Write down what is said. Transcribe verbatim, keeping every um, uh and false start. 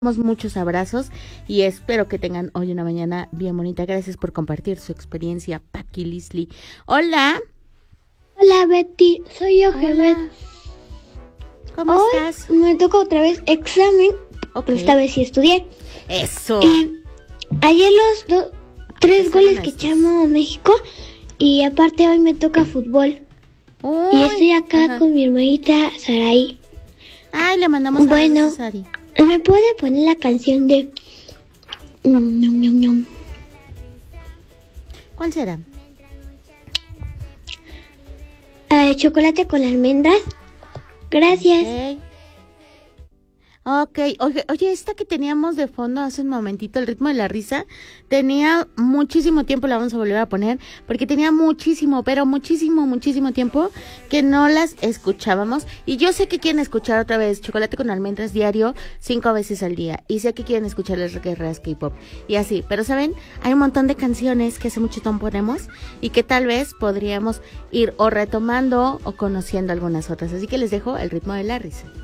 Muchos abrazos y espero que tengan hoy una mañana bien bonita. Gracias por compartir su experiencia, Paqui Lisli. Hola. Hola, Betty. Soy yo, Gebet. ¿Cómo hoy estás? Me toca otra vez examen. Okay. Esta vez sí estudié. Eso. Y ayer los do, tres Eso goles no que es. echamos México. Y aparte hoy me toca fútbol. Uy, y estoy acá ajá. con mi hermanita Saraí. Ay, le mandamos bueno, a Sari. ¿Me puede poner la canción de Nom, nom, nom, nom? ¿Cuál será? Uh, chocolate con almendras. Gracias. Okay. Ok, oye, oye, esta que teníamos de fondo hace un momentito, el ritmo de la risa, tenía muchísimo tiempo, la vamos a volver a poner, porque tenía muchísimo, pero muchísimo, muchísimo tiempo que no las escuchábamos, y yo sé que quieren escuchar otra vez Chocolate con Almendras diario, cinco veces al día, y sé que quieren escuchar las guerreras K-pop, y así, pero ¿saben? Hay un montón de canciones que hace mucho tiempo ponemos, y que tal vez podríamos ir o retomando o conociendo algunas otras, así que les dejo el ritmo de la risa.